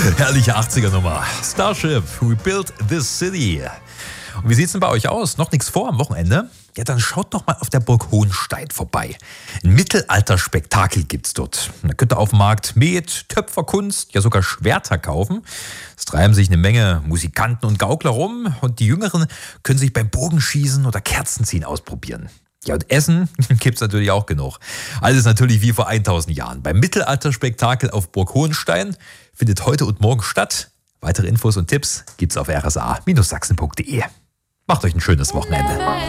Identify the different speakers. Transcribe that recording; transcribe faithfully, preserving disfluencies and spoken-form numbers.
Speaker 1: Herrliche achtziger-Nummer. Starship, We Built This City. Und wie sieht's denn bei euch aus? Noch nichts vor am Wochenende? Ja, dann schaut doch mal auf der Burg Hohenstein vorbei. Ein Mittelalter-Spektakel gibt's dort. Da könnt ihr auf dem Markt Met, Töpferkunst, ja sogar Schwerter kaufen. Es treiben sich eine Menge Musikanten und Gaukler rum und die Jüngeren können sich beim Bogenschießen oder Kerzenziehen ausprobieren. Ja, und Essen gibt's natürlich auch genug. Alles natürlich wie vor tausend Jahren. Beim Mittelalter-Spektakel auf Burg Hohenstein findet heute und morgen statt. Weitere Infos und Tipps gibt's auf r s a Bindestrich sachsen punkt d e. Macht euch ein schönes Wochenende.